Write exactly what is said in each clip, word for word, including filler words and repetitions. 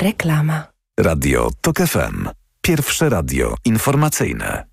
Reklama. Radio Tok F M. Pierwsze radio informacyjne.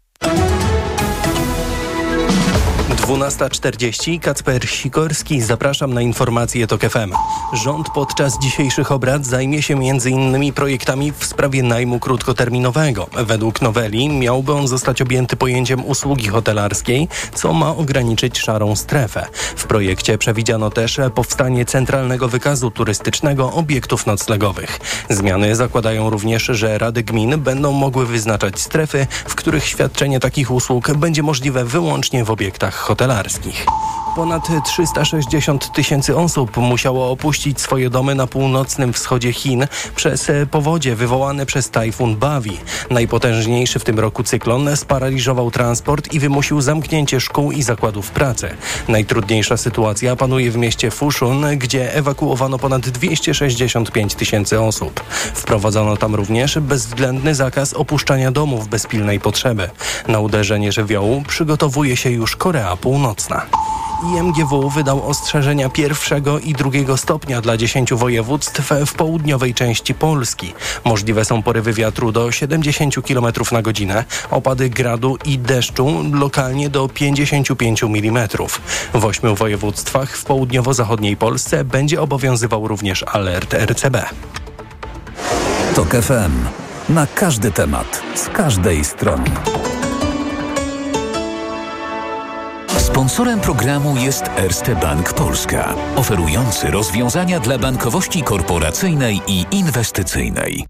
dwunasta czterdzieści. Kacper Sikorski. Zapraszam na informacje Tok F M. Rząd podczas dzisiejszych obrad zajmie się między innymi projektami w sprawie najmu krótkoterminowego. Według noweli miałby on zostać objęty pojęciem usługi hotelarskiej, co ma ograniczyć szarą strefę. W projekcie przewidziano też powstanie centralnego wykazu turystycznego obiektów noclegowych. Zmiany zakładają również, że rady gmin będą mogły wyznaczać strefy, w których świadczenie takich usług będzie możliwe wyłącznie w obiektach hotelarskich. Ponad trzysta sześćdziesiąt tysięcy osób musiało opuścić swoje domy na północnym wschodzie Chin przez powodzie wywołane przez tajfun Bawi. Najpotężniejszy w tym roku cyklon sparaliżował transport i wymusił zamknięcie szkół i zakładów pracy. Najtrudniejsza sytuacja panuje w mieście Fushun, gdzie ewakuowano ponad dwieście sześćdziesiąt pięć tysięcy osób. Wprowadzono tam również bezwzględny zakaz opuszczania domów bez pilnej potrzeby. Na uderzenie żywiołu przygotowuje się już Korea Północna. I M G W wydał ostrzeżenia pierwszego i drugiego stopnia dla dziesięciu województw w południowej części Polski. Możliwe są porywy wiatru do siedemdziesiąt kilometrów na godzinę, opady gradu i deszczu lokalnie do pięćdziesiąt pięć milimetrów. W ośmiu województwach w południowo-zachodniej Polsce będzie obowiązywał również alert R C B. Tok F M. Na każdy temat, z każdej strony. Sponsorem programu jest Erste Bank Polska, oferujący rozwiązania dla bankowości korporacyjnej i inwestycyjnej.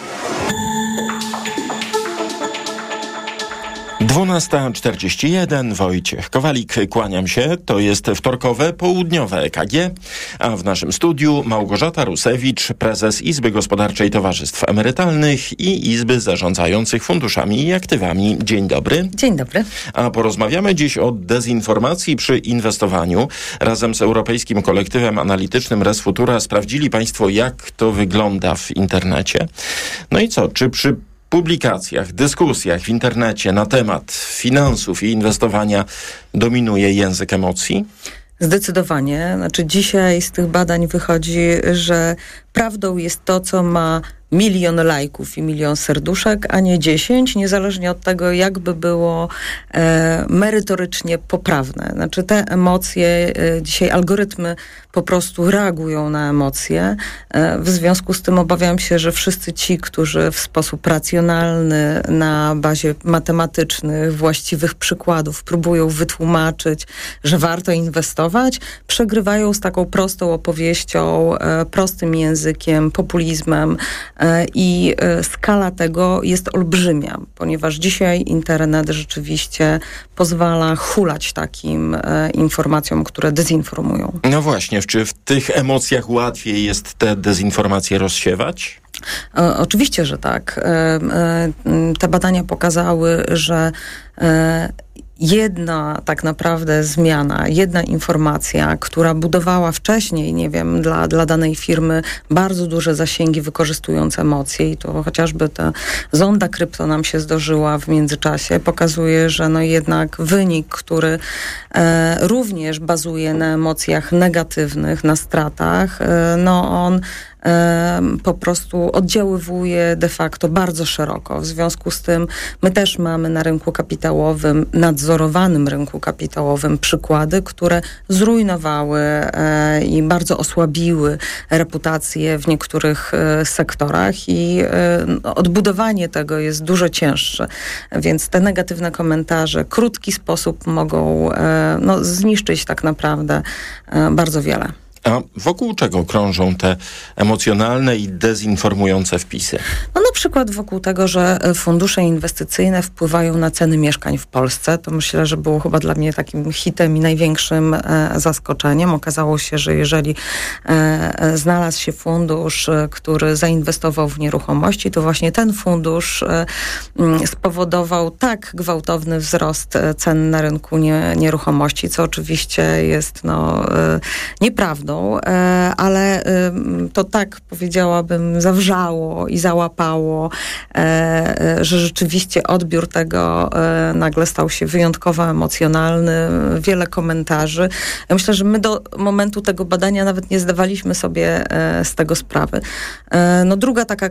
dwunasta czterdzieści jeden. Wojciech Kowalik, kłaniam się. To jest wtorkowe, południowe E K G, a w naszym studiu Małgorzata Rusewicz, prezes Izby Gospodarczej Towarzystw Emerytalnych i Izby Zarządzających Funduszami i Aktywami. Dzień dobry. Dzień dobry. A porozmawiamy dziś o dezinformacji przy inwestowaniu. Razem z Europejskim Kolektywem Analitycznym Res Futura sprawdzili Państwo, jak to wygląda w internecie. No i co, czy przy publikacjach, dyskusjach w internecie na temat finansów i inwestowania dominuje język emocji? Zdecydowanie. Znaczy dzisiaj z tych badań wychodzi, że prawdą jest to, co ma milion lajków i milion serduszek, a nie dziesięć, niezależnie od tego, jakby było e, merytorycznie poprawne. Znaczy te emocje, e, dzisiaj algorytmy po prostu reagują na emocje. E, w związku z tym obawiam się, że wszyscy ci, którzy w sposób racjonalny, na bazie matematycznych, właściwych przykładów próbują wytłumaczyć, że warto inwestować, przegrywają z taką prostą opowieścią, e, prostym językiem, populizmem, i skala tego jest olbrzymia, ponieważ dzisiaj internet rzeczywiście pozwala hulać takim informacjom, które dezinformują. No właśnie, czy w tych emocjach łatwiej jest te dezinformacje rozsiewać? O, oczywiście, że tak. E, e, te badania pokazały, że e, jedna tak naprawdę zmiana, jedna informacja, która budowała wcześniej, nie wiem, dla, dla danej firmy bardzo duże zasięgi wykorzystując emocje i to chociażby ta zonda krypto nam się zdarzyła w międzyczasie, pokazuje, że no jednak wynik, który e, również bazuje na emocjach negatywnych, na stratach, e, no on po prostu oddziaływuje de facto bardzo szeroko. W związku z tym my też mamy na rynku kapitałowym, nadzorowanym rynku kapitałowym przykłady, które zrujnowały e, i bardzo osłabiły reputację w niektórych e, sektorach i e, odbudowanie tego jest dużo cięższe. Więc te negatywne komentarze w krótki sposób mogą e, no, zniszczyć tak naprawdę e, bardzo wiele. A wokół czego krążą te emocjonalne i dezinformujące wpisy? No na przykład wokół tego, że fundusze inwestycyjne wpływają na ceny mieszkań w Polsce. To myślę, że było chyba dla mnie takim hitem i największym e, zaskoczeniem. Okazało się, że jeżeli e, znalazł się fundusz, e, który zainwestował w nieruchomości, to właśnie ten fundusz e, m, spowodował tak gwałtowny wzrost cen na rynku nie, nieruchomości, co oczywiście jest no, e, nieprawdą. Ale to tak, powiedziałabym, zawrzało i załapało, że rzeczywiście odbiór tego nagle stał się wyjątkowo emocjonalny, wiele komentarzy. Ja myślę, że my do momentu tego badania nawet nie zdawaliśmy sobie z tego sprawy. No druga taka